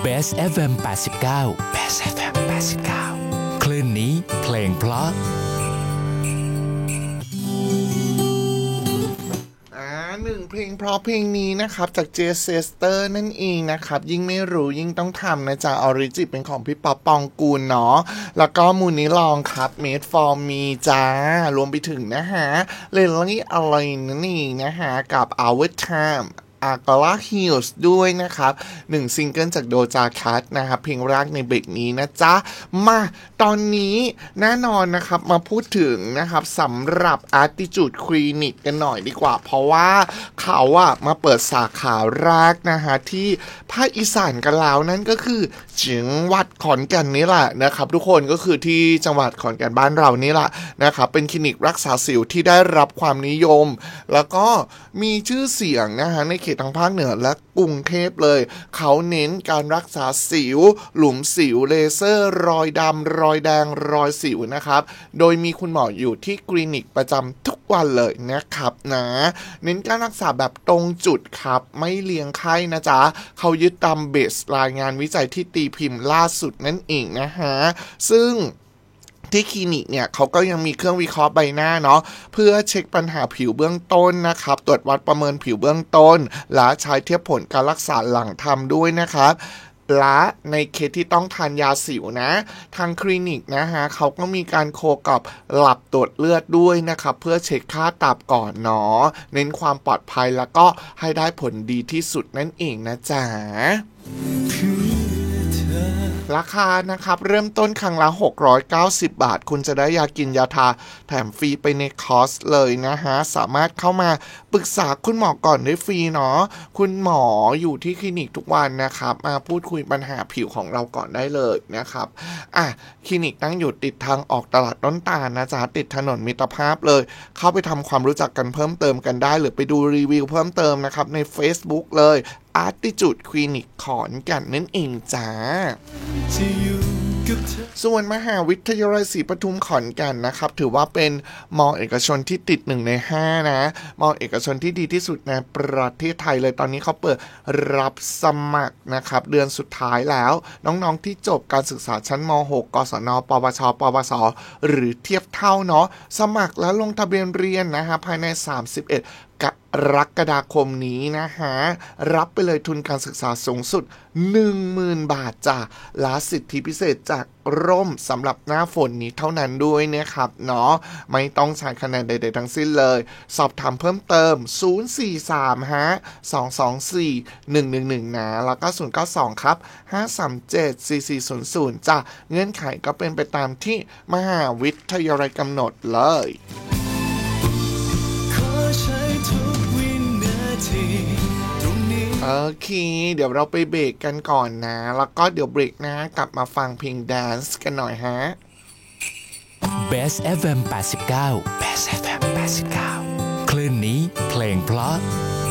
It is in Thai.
Best FM 89 Best FM 89คลื่นนี้เพลงเพราะหนึ่งเพลงเพราะเพลงนี้นะครับจากเจสเซสเตอร์นั่นเองนะครับยิ่งไม่รู้ยิ่งต้องทำนะจ๊ะออริจิเป็นของพี่ป๊อปปองกูลเนาะแล้วก็มูนิลองครับ Made for Me จ้ารวมไปถึงนะฮะเลนลี่อะไรนั่นเองนะฮะกับ Our Time Agala Hills ด้วยนะครับ1ซิงเกิลจากโดจาแคทนะครับเพลงแรกในเบรกนี้นะจ๊ะมาตอนนี้แน่นอนนะครับมาพูดถึงนะครับสำหรับ Attitude Clinic กันหน่อยดีกว่าเพราะว่าเขามาเปิดสาขาแรกนะฮะที่ภาคอีสานกันแล้วนั่นก็คือจังหวัดขอนแก่นนี่แหละนะครับทุกคนก็คือที่จังหวัดขอนแก่นบ้านเรานี่แหละนะครับเป็นคลินิกรักษาสิวที่ได้รับความนิยมแล้วก็มีชื่อเสียงนะฮะในเขตทางภาคเหนือและกรุงเทพเลยเขาเน้นการรักษาสิวหลุมสิวเลเซอร์รอยดำรอยแดงรอยสิวนะครับโดยมีคุณหมออยู่ที่คลินิกประจำทุกวันเลยนะครับนะเน้นการรักษาแบบตรงจุดครับไม่เลียงไข้นะจ๊ะเขายึดตามเบสรายงานวิจัยที่ตีพิมพ์ล่าสุดนั่นเองนะฮะซึ่งที่คลินิกเนี่ยเขาก็ยังมีเครื่องวิเคราะห์ใบหน้าเนาะเพื่อเช็คปัญหาผิวเบื้องต้นนะครับตรวจวัดประเมินผิวเบื้องต้นและใช้เทียบผลการรักษาหลังทำด้วยนะครับและในเคสที่ต้องทานยาสิวนะทางคลินิกนะฮะเขาก็มีการโคกับหลับตรวจเลือดด้วยนะครับเพื่อเช็คค่าตับก่อนเนาะเน้นความปลอดภัยแล้วก็ให้ได้ผลดีที่สุดนั่นเองนะจ๊ะราคานะครับเริ่มต้นครั้งละ690 บาทคุณจะได้ยากินยาทาแถมฟรีไปในคอร์สเลยนะฮะสามารถเข้ามาปรึกษาคุณหมอก่อนได้ฟรีเนาะคุณหมออยู่ที่คลินิกทุกวันนะครับมาพูดคุยปัญหาผิวของเราก่อนได้เลยนะครับคลินิกตั้งอยู่ติดทางออกตลาดต้นตาลนะจ๊ะติดถนนมิตรภาพเลยเข้าไปทำความรู้จักกันเพิ่มเติมกันได้หรือไปดูรีวิวเพิ่มเติมนะครับใน Facebook เลยAttitude Clinic ขอนแก่นนั่นเองจ้าส่วนมหาวิทยาลัยศรีปทุมขอนแก่นนะครับถือว่าเป็นมอเอกชนที่ติด1 ใน 5นะมอเอกชนที่ดีที่สุดในประเทศไทยเลยตอนนี้เขาเปิดรับสมัครนะครับเดือนสุดท้ายแล้วน้องๆที่จบการศึกษาชั้นม.6 กศน.ปวช.ปวส.หรือเทียบเท่าเนาะสมัครแล้วลงทะเบียนเรียนนะฮะภายใน31กรกฎาคมนี้นะฮะรับไปเลยทุนการศึกษาสูงสุด 10,000 บาทจ้ะและสิทธิพิเศษจากร่มสำหรับหน้าฝนนี้เท่านั้นด้วยนะครับเนาะไม่ต้องใช้คะแนนใดๆทั้งสิ้นเลยสอบถามเพิ่มเติม043ฮะ224 111นะแล้วก็092ครับ537 4400จ้ะเงื่อนไขก็เป็นไปตามที่มหาวิทยาลัยกำหนดเลยโอเคเดี๋ยวเราไปเบรกกันก่อนนะแล้วก็เดี๋ยวเบรกนะกลับมาฟังเพลงแดนซ์กันหน่อยฮะ Best FM 89 Best FM 89คลื่นนี้เพลงเพราะ